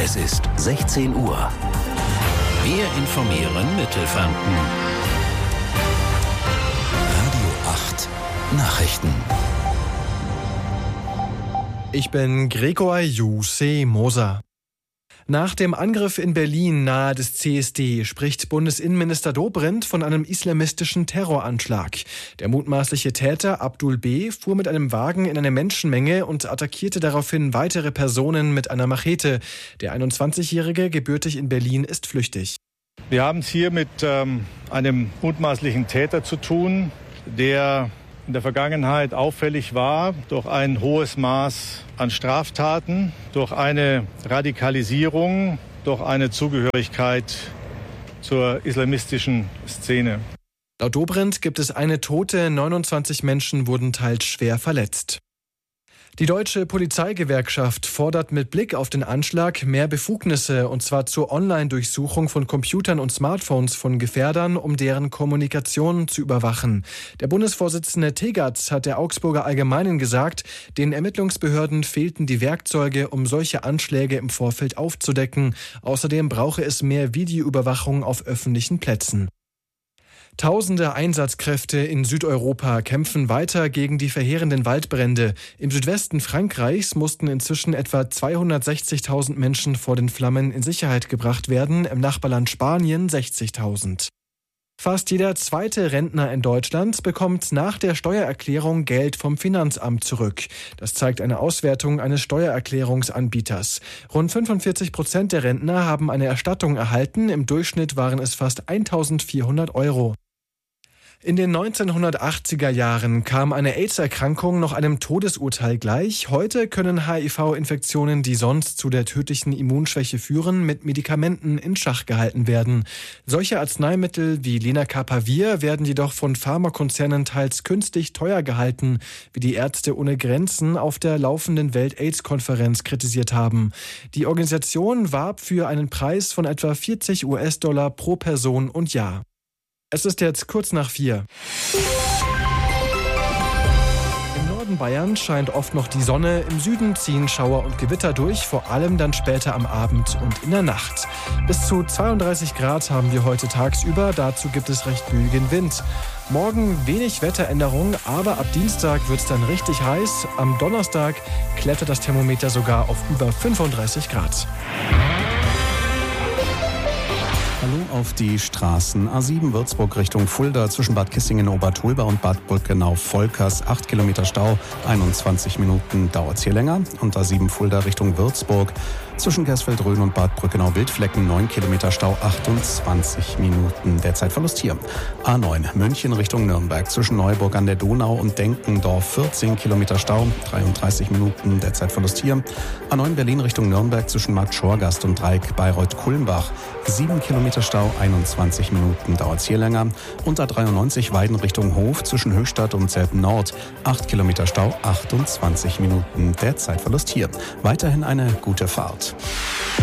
Es ist 16 Uhr. Wir informieren Mittelfranken. Radio 8 Nachrichten. Ich bin Gregor Moser. Nach dem Angriff in Berlin nahe des CSD spricht Bundesinnenminister Dobrindt von einem islamistischen Terroranschlag. Der mutmaßliche Täter Abdul B. fuhr mit einem Wagen in eine Menschenmenge und attackierte daraufhin weitere Personen mit einer Machete. Der 21-Jährige, gebürtig in Berlin, ist flüchtig. Wir haben es hier mit einem mutmaßlichen Täter zu tun, der in der Vergangenheit auffällig war durch ein hohes Maß an Straftaten, durch eine Radikalisierung, durch eine Zugehörigkeit zur islamistischen Szene. Laut Dobrindt gibt es eine Tote, 29 Menschen wurden teils schwer verletzt. Die Deutsche Polizeigewerkschaft fordert mit Blick auf den Anschlag mehr Befugnisse, und zwar zur Online-Durchsuchung von Computern und Smartphones von Gefährdern, um deren Kommunikation zu überwachen. Der Bundesvorsitzende Tegatz hat der Augsburger Allgemeinen gesagt, den Ermittlungsbehörden fehlten die Werkzeuge, um solche Anschläge im Vorfeld aufzudecken. Außerdem brauche es mehr Videoüberwachung auf öffentlichen Plätzen. Tausende Einsatzkräfte in Südeuropa kämpfen weiter gegen die verheerenden Waldbrände. Im Südwesten Frankreichs mussten inzwischen etwa 260.000 Menschen vor den Flammen in Sicherheit gebracht werden, im Nachbarland Spanien 60.000. Fast jeder zweite Rentner in Deutschland bekommt nach der Steuererklärung Geld vom Finanzamt zurück. Das zeigt eine Auswertung eines Steuererklärungsanbieters. Rund 45% der Rentner haben eine Erstattung erhalten. Im Durchschnitt waren es fast 1.400 Euro. In den 1980er Jahren kam eine AIDS-Erkrankung noch einem Todesurteil gleich. Heute können HIV-Infektionen, die sonst zu der tödlichen Immunschwäche führen, mit Medikamenten in Schach gehalten werden. Solche Arzneimittel wie Lenacapavir werden jedoch von Pharmakonzernen teils künstlich teuer gehalten, wie die Ärzte ohne Grenzen auf der laufenden Welt-AIDS-Konferenz kritisiert haben. Die Organisation warb für einen Preis von etwa $40 pro Person und Jahr. Es ist jetzt kurz nach 4. Im Norden Bayern scheint oft noch die Sonne, im Süden ziehen Schauer und Gewitter durch, vor allem dann später am Abend und in der Nacht. Bis zu 32 Grad haben wir heute tagsüber, dazu gibt es recht böigen Wind. Morgen wenig Wetteränderung, aber ab Dienstag wird es dann richtig heiß. Am Donnerstag klettert das Thermometer sogar auf über 35 Grad. Hallo auf die Straßen. A7 Würzburg Richtung Fulda zwischen Bad Kissingen-Obertulba und Bad Brückenau-Volkers. 8 Kilometer Stau, 21 Minuten dauert es hier länger. Und A7 Fulda Richtung Würzburg zwischen Gersfeld-Rhön und Bad Brückenau-Wildflecken. 9 Kilometer Stau, 28 Minuten Derzeitverlust hier. A9 München Richtung Nürnberg zwischen Neuburg an der Donau und Denkendorf. 14 Kilometer Stau, 33 Minuten Derzeiverlust hier. A9 Berlin Richtung Nürnberg zwischen Markt Schorgast und Dreieck Bayreuth-Kulmbach. 7 Kilometer Stau, 21 Minuten dauert es hier länger. Und A93 Weiden Richtung Hof zwischen Höchstadt und Zelten-Nord. 8 Kilometer Stau, 28 Minuten Derzeiverlust hier. Weiterhin eine gute Fahrt.